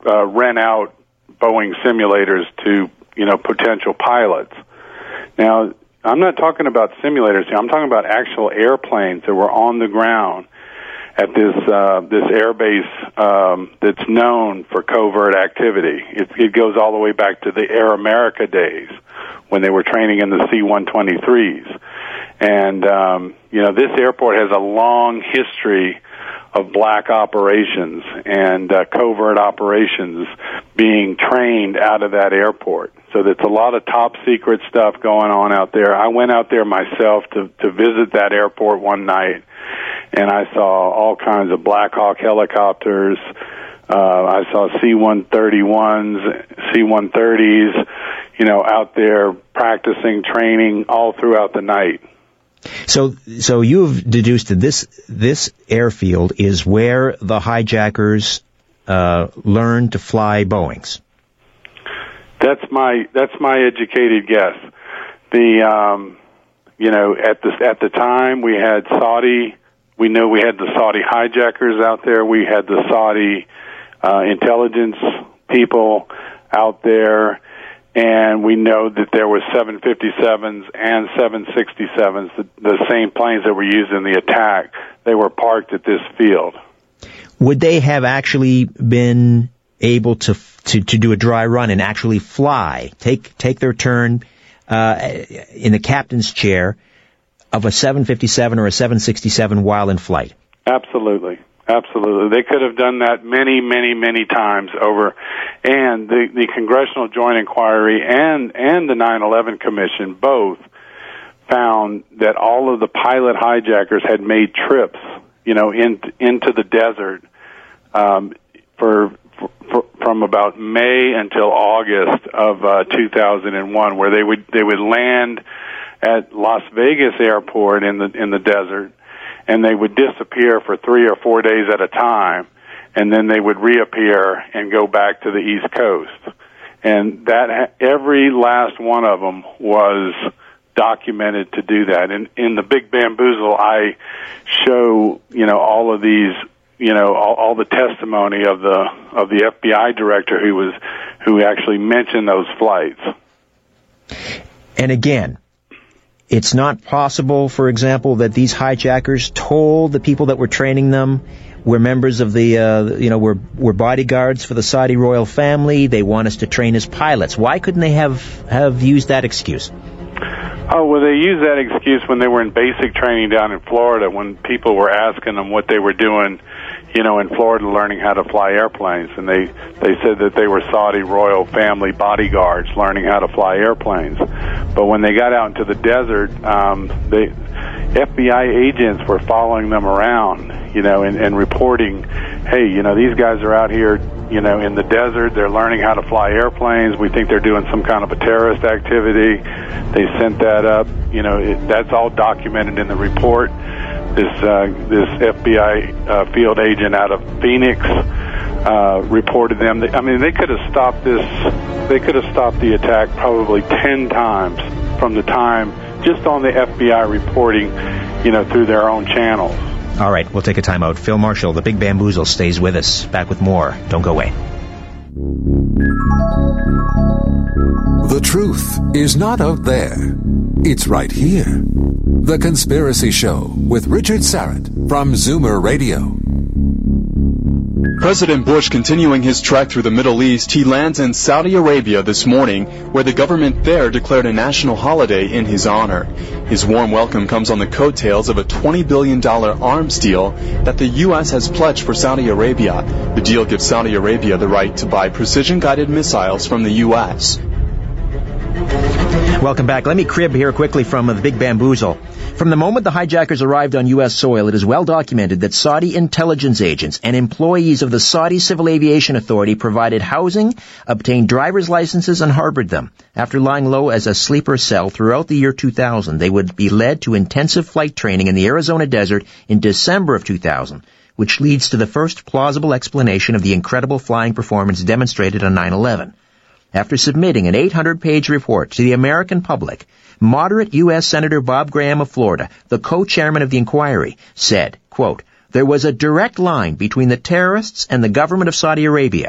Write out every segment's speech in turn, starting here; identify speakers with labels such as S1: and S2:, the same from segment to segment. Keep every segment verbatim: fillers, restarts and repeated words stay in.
S1: uh, rent out Boeing simulators to, you know, potential pilots. Now, I'm not talking about simulators here. I'm talking about actual airplanes that were on the ground at this uh, this airbase um, that's known for covert activity. It, it goes all the way back to the Air America days when they were training in the C one twenty-threes. And, um, you know, this airport has a long history of black operations and uh, covert operations being trained out of that airport. So there's a lot of top secret stuff going on out there. I went out there myself to, to visit that airport one night, and I saw all kinds of Black Hawk helicopters. Uh, I saw C one thirty-ones, C one thirties, you know, out there practicing, training all throughout the night.
S2: So, so you've deduced that this this airfield is where the hijackers uh, learned to fly Boeings.
S1: That's my that's my educated guess. The um, you know at the at the time we had Saudi. We know we had the Saudi hijackers out there. We had the Saudi uh, intelligence people out there. And we know that there were seven fifty-sevens and seven sixty-sevens, the, the same planes that were used in the attack. They were parked at this field.
S2: Would they have actually been able to to, to do a dry run and actually fly, take take their turn uh, in the captain's chair of a seven fifty-seven or a seven sixty-seven while in flight?
S1: Absolutely. Absolutely. They could have done that many, many, many times over. And the, the Congressional Joint Inquiry and, and the nine eleven Commission both found that all of the pilot hijackers had made trips, you know, in, into the desert um, for, for from about May until August of uh, two thousand one, where they would they would land at Las Vegas Airport in the in the desert. And they would disappear for three or four days at a time, and then they would reappear and go back to the East Coast. And that every last one of them was documented to do that. And in the Big Bamboozle, I show, you know, all of these, you know, all, all the testimony of the of the F B I director who was who actually mentioned those flights.
S2: And again, it's not possible, for example, that these hijackers told the people that were training them we're members of the, uh, you know, we're, we're bodyguards for the Saudi royal family. They want us to train as pilots. Why couldn't they have, have used that excuse?
S1: Oh, well, they used that excuse when they were in basic training down in Florida, when people were asking them what they were doing, you know, in Florida learning how to fly airplanes. And they, they said that they were Saudi royal family bodyguards learning how to fly airplanes. But when they got out into the desert, um, they, F B I agents were following them around, you know, and, and reporting, hey, you know, these guys are out here, you know, in the desert. They're learning how to fly airplanes. We think they're doing some kind of a terrorist activity. They sent that up. You know, it, that's all documented in the report. This uh, this F B I uh, field agent out of Phoenix uh, reported them. I mean, they could have stopped this. They could have stopped the attack probably ten times from the time just on the F B I reporting, you know, through their own channels.
S2: All right, we'll take a time out. Phil Marshall, The Big Bamboozle, stays with us. Back with more. Don't go away.
S3: The truth is not out there. It's right here. The Conspiracy Show with Richard Syrett from Zoomer Radio.
S4: President Bush continuing his trek through the Middle East, he lands in Saudi Arabia this morning, where the government there declared a national holiday in his honor. His warm welcome comes on the coattails of a twenty billion dollars arms deal that the U S has pledged for Saudi Arabia. The deal gives Saudi Arabia the right to buy precision-guided missiles from the U S.
S2: Welcome back. Let me crib here quickly from The Big Bamboozle. From the moment the hijackers arrived on U S soil, it is well documented that Saudi intelligence agents and employees of the Saudi Civil Aviation Authority provided housing, obtained driver's licenses, and harbored them. After lying low as a sleeper cell throughout the year two thousand, they would be led to intensive flight training in the Arizona desert in December of two thousand, which leads to the first plausible explanation of the incredible flying performance demonstrated on nine eleven. After submitting an eight hundred page report to the American public, moderate U S Senator Bob Graham of Florida, the co-chairman of the inquiry, said, quote, "There was a direct line between the terrorists and the government of Saudi Arabia.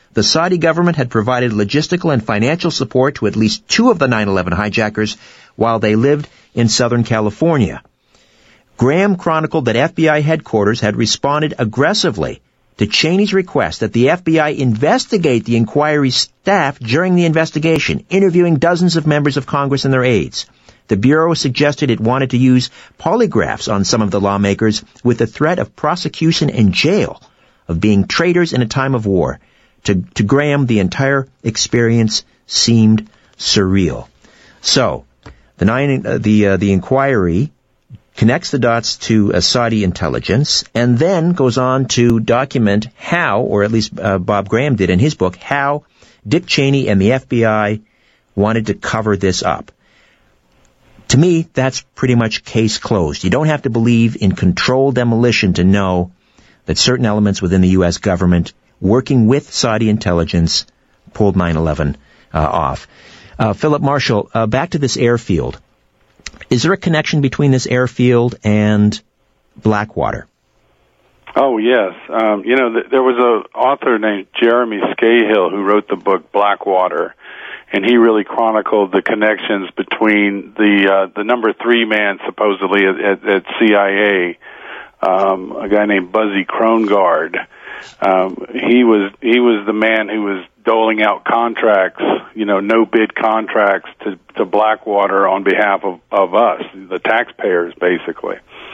S2: the Saudi government had provided logistical and financial support to at least two of the nine eleven hijackers while they lived in Southern California. Graham chronicled that F B I headquarters had responded aggressively to Cheney's request that the F B I investigate the inquiry staff during the investigation, interviewing dozens of members of Congress and their aides. The Bureau suggested it wanted to use polygraphs on some of the lawmakers with the threat of prosecution and jail, of being traitors in a time of war. To, to Graham, the entire experience seemed surreal. So, the nine, uh, the uh, the inquiry connects the dots to uh, Saudi intelligence, and then goes on to document how, or at least uh, Bob Graham did in his book, how Dick Cheney and the F B I wanted to cover this up. To me, that's pretty much case closed. You don't have to believe in controlled demolition to know that certain elements within the U S government, working with Saudi intelligence, pulled nine eleven uh, off. Uh, Philip Marshall, uh, back to this airfield. Is there a connection between this airfield and Blackwater?
S1: Oh, yes. Um, you know, th- there was an author named Jeremy Scahill who wrote the book Blackwater, and he really chronicled the connections between the uh, the number three man, supposedly, at, at, at C I A, um, a guy named Buzzy Krongard. Um, he was he was the man who was doling out contracts, you know, no-bid contracts to, to Blackwater on behalf of, of us, the taxpayers, basically.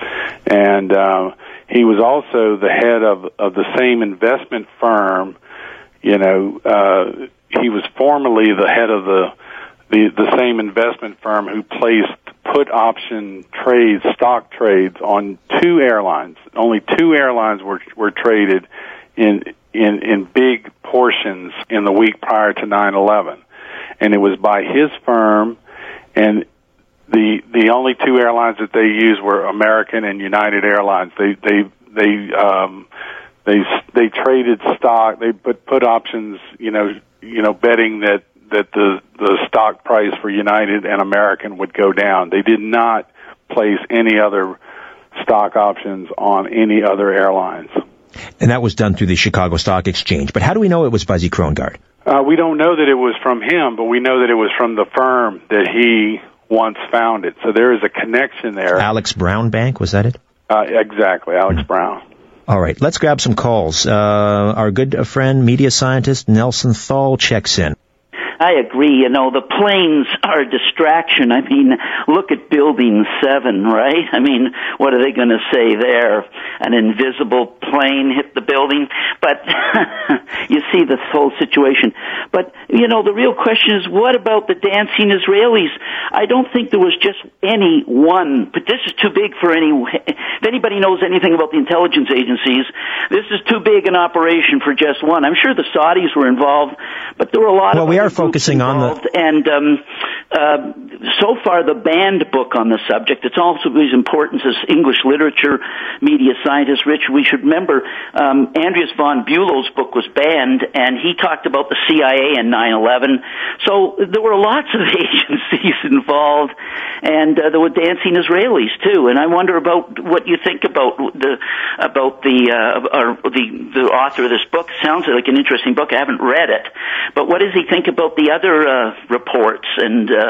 S1: And uh, he was also the head of, of the same investment firm. You know, uh, he was formerly the head of the, the the same investment firm who placed put option trades, stock trades on two airlines. Only two airlines were were traded in in in big portions in the week prior to nine eleven, and it was by his firm. And the the only two airlines that they used were American and United Airlines. They they they um, they they traded stock. They put put options. You know you know betting that that the the stock price for United and American would go down. They did not place any other stock options on any other airlines.
S2: And that was done through the Chicago Stock Exchange. But how do we know it was Buzzy Krongard?
S1: Uh, we don't know that it was from him, but we know that it was from the firm that he once founded. So there is a connection there.
S2: Alex Brown Bank, was that it?
S1: Uh, exactly, Alex mm. Brown.
S2: All right, let's grab some calls. Uh, our good friend, media scientist Nelson Thal checks in.
S5: I agree. You know, the planes are a distraction. I mean, look at Building seven, right? I mean, what are they going to say there? An invisible plane hit the building? But you see this whole situation. But, you know, the real question is, what about the dancing Israelis? I don't think there was just any one, but this is too big for any, if anybody knows anything about the intelligence agencies, this is too big an operation for just one. I'm sure the Saudis were involved, but there were a lot
S2: well,
S5: of
S2: we are focusing
S5: involved.
S2: on the...
S5: And um, uh, so far, the banned book on the subject, it's also as important as English literature, media scientist. Rich, we should remember um, Andreas von Bülow's book was banned, and he talked about the C I A and nine eleven. So there were lots of agencies involved, and uh, there were dancing Israelis too. And I wonder about what you think about the about the uh, or the the author of this book. Sounds like an interesting book. I haven't read it, but what does he think about the other uh, reports and uh,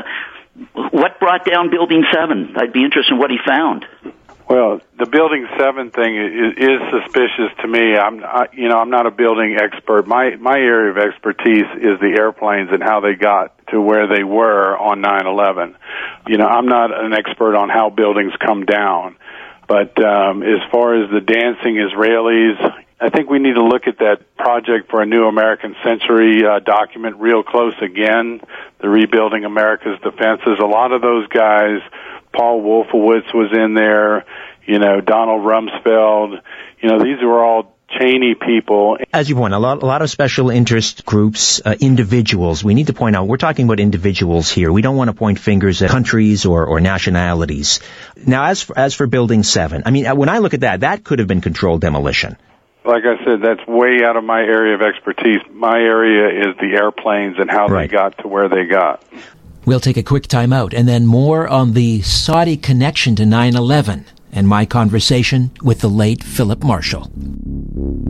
S5: what brought down Building seven? I'd be interested in what he found.
S1: Well, the Building seven thing is, is suspicious to me. I'm, I, you know, I'm not a building expert. My my area of expertise is the airplanes and how they got to where they were on nine eleven. You know, I'm not an expert on how buildings come down. But um, as far as the dancing Israelis, I think we need to look at that Project for a New American Century uh, document real close again, the Rebuilding America's Defenses. A lot of those guys, Paul Wolfowitz was in there, you know, Donald Rumsfeld, you know, these were all Cheney people.
S2: As you point out, a lot, a lot of special interest groups, uh, individuals. We need to point out, we're talking about individuals here. We don't want to point fingers at countries or, or nationalities. Now, as for, as for Building seven, I mean, when I look at that, that could have been controlled demolition.
S1: Like I said, that's way out of my area of expertise. My area is the airplanes and how right. they got to where they got.
S2: We'll take a quick time out and then more on the Saudi connection to nine eleven and my conversation with the late Philip Marshall.